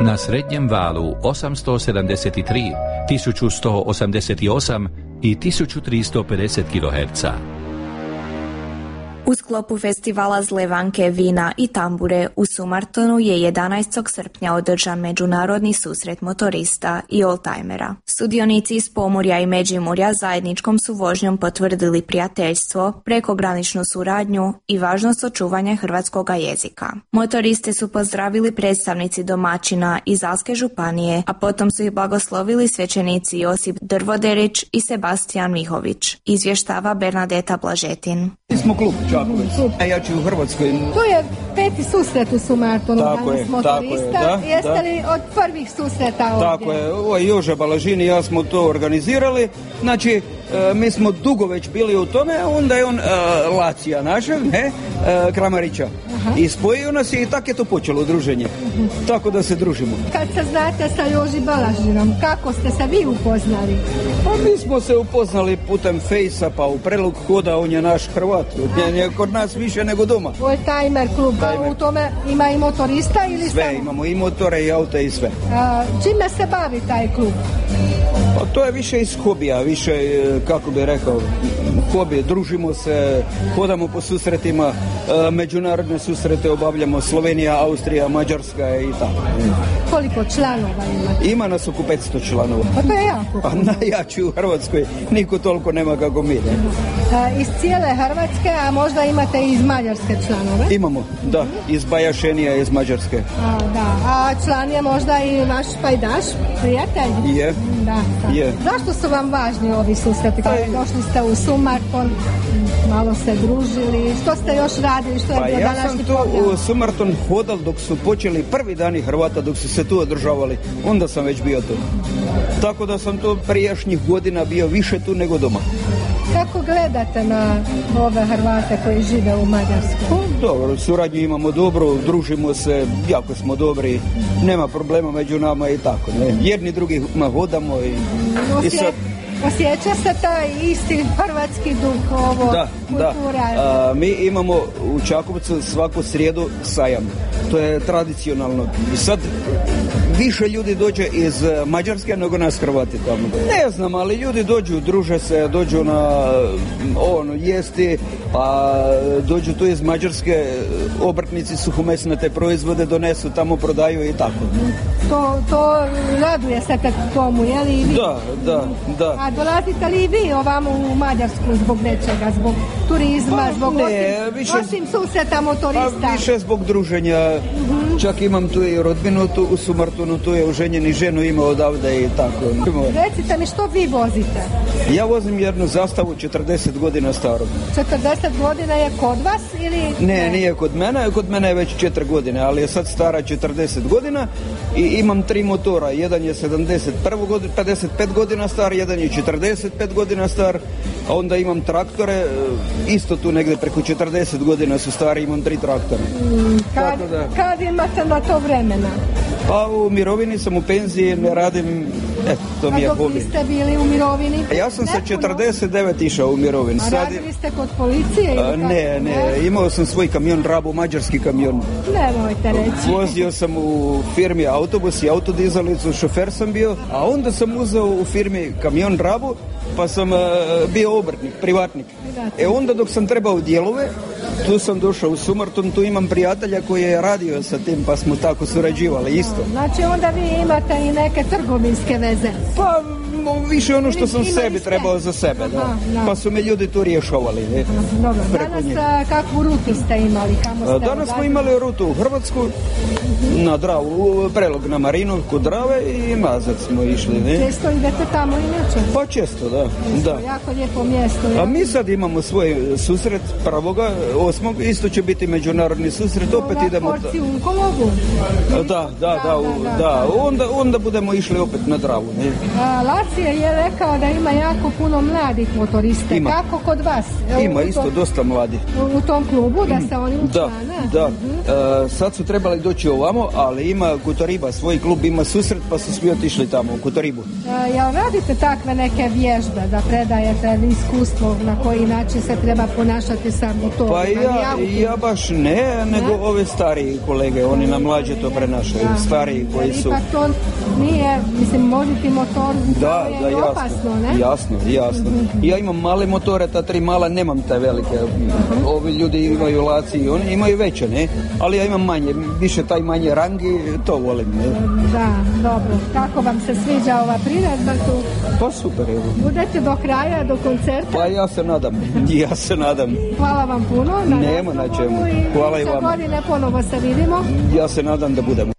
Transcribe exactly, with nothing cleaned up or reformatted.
na srednjem valu osamsto sedamdeset tri, tisuću sto osamdeset osam i tisuću tristo pedeset kiloherca. U sklopu festivala Zlevanke, vina i tambure u Sumartonu je jedanaestog srpnja održan međunarodni susret motorista i oldtimera. Sudionici iz Pomurja i Međimurja zajedničkom su vožnjom potvrdili prijateljstvo, prekograničnu suradnju i važnost očuvanja hrvatskoga jezika. Motoriste su pozdravili predstavnici domaćina iz Zalske županije, a potom su ih blagoslovili svećenici Josip Drvoderić i Sebastijan Mihović. Izvještava Bernadeta Blažetin. Mi smo klub Čakovec, najjači u Hrvatskoj. To je peti susret u Sumartonu danas motorista. Da, Jeste da. li od prvih susreta ovdje? Tako je, ovo je Joža Balažin i ja smo to organizirali. Znači, e, mi smo dugo već bili u tome, onda je on e, Lacija našeg, ne, e, Kramarića. Aha. I spojio nas je i tako je to počelo druženje. Uh-huh. Tako da se družimo. Kad se znate sa Joži Balažinom, kako ste se vi upoznali? Pa mi smo se upoznali putem Fejsa, pa u Prelog Hoda, on je naš Hrvat. On je kod nas više nego doma. Oldtimer klub, a u tome ima i motorista ili sve? Samo? Imamo i motore i aute i sve. A, čime se bavi taj klub? Pa to je više iz hobija, više, kako bih rekao, hobi, družimo se, hodamo po susretima, međunarodne susrete obavljamo, Slovenija, Austrija, Mađarska i tako. Koliko članova ima? Ima nas oko petsto članova. Pa to je jako. Pa najjači u Hrvatskoj, niko toliko nema kako mi. Ne? A, iz cijele Hrvatske, a možda imate i iz Mađarske članove? Imamo, da, iz Bajašenija, iz Mađarske. A, da, a član je možda i vaš pajdaš, prijatelj? Je. Da, da. Je. Zašto su vam važni ovi susreti? Kada došli ste u Sumarton, malo se družili, što ste još radili, što je pa bio ja današnji sam tu program? u Sumarton hodal dok su počeli prvi dani Hrvata, dok su se tu održavali, onda sam već bio tu. Tako da sam tu prijašnjih godina bio više tu nego doma. Kako gledate na ove Hrvate koji žive u Mađarskoj? Pa, dobro, suradnju imamo dobru, družimo se, jako smo dobri, nema problema među nama i tako. Ne? Jedni drugima hodamo i, Osje... i sad... Osjeća se taj isti hrvatski duh, ovo, da, kultura? Da. A, mi imamo u Čakovcu svaku srijedu sajam. To je tradicionalno. I sad više ljudi dođe iz Mađarske nego nas Hrvati tamo. Ne znam, ali ljudi dođu, druže se, dođu na ono, jesti, pa dođu tu iz Mađarske, obrtnici suhomesnate proizvode donesu, tamo prodaju i tako. To, to raduje se kad tomu, je li i vi? Da, da, da. A dolazite li i vi ovamo u Mađarsku zbog nečega, zbog turizma, pa, zbog ne, osim, više, osim susreta motorista? Pa više zbog druženja. Uh-huh. Čak imam tu i rodbinu tu u Sumartonu, tu je oženjeni ženu ima odavde i tako. Recite mi što vi vozite? Ja vozim jednu zastavu četrdeset godina staru. četrdeset godina je kod vas ili? Ne, ne, nije kod mene, kod mene je već četiri godine, ali je sad stara četrdeset godina i imam tri motora. Jedan je sedamdeset prve godine, pedeset pet godina star, jedan je četrdeset pet godina star, a onda imam traktore, isto tu negdje preko četrdeset godina su stari, imam tri traktora. Mm, kad, da, kad imate na to vremena? Pa u mirovini sam, u penziji, ne radim, eto, to mi je hobi. A dok vi ste bili u mirovini? Ja sam sa četrdeset devet išao u mirovinu. A radili ste kod policije? Ili a, ne, ne, imao sam svoj kamion Rabu, mađarski kamion. Nemojte reći. Vozio sam u firmi autobus i autodizalicu, šofer sam bio, a onda sam uzeo u firmi kamion Rabu, pa sam uh, bio obrtnik, privatnik. E onda dok sam trebao dijelove, tu sam došao u Sumarton, tu imam prijatelja koji je radio sa tim, pa smo tako surađivali isto. Znači onda vi imate i neke trgovinske veze? Pa više ono što sam sebi trebao za sebe, da. Aha, da. Pa su me ljudi tu rješavali. Ne? Dobro, danas njih. Kakvu rutu ste imali? Kamo ste danas smo imali rutu u Hrvatsku, uh-huh. na Dravu, Prelog na Marinu kod Drave i Mazac smo išli. Ne? Često idete tamo inače? Pa često, da. Često, da. Jako lijepo mjesto. Ja? A mi sad imamo svoj susret prvoga, osmog, isto će biti međunarodni susret, opet na idemo... Na Korci u Kologu? Da, da, da, da, da, da. Onda, onda budemo išli opet na Dravu. Ne? A, Lacije je rekao da ima jako puno mladih motorista. Ima. Kako kod vas? Ima u isto tom, dosta mladih. U, u tom klubu da se oni učlane? Da, da. Uh-huh. E, sad su trebali doći ovamo, ali ima Kotoriba, svoj klub ima susret, pa su svi otišli tamo u Kotoribu. A, jel radite takve neke vježbe da predajete iskustvo na koji način se treba ponašati sa motorom? Pa ja, ja baš ne, nego ne? Ove stariji kolege, oni nam mlađe to prenašaju, da. Stariji koji su... Ipak to nije, mislim, voziti motor da, je da, jasno, opasno, ne? Jasno, jasno. Mm-hmm. Ja imam male motore, ta tri mala, nemam te velike. Mm-hmm. Ovi ljudi imaju laci, oni imaju veće, ne? Ali ja imam manje, više taj manje rangi, to volim, ne? Da, dobro. Kako vam se sviđa ova priredba tu? Pa super, evo. Budete do kraja, do koncerta? Pa ja se nadam, ja se nadam. Hvala vam puno. Nema na čemu. Hvala i vama. Za godine ponovo se vidimo. Ja se nadam da budemo.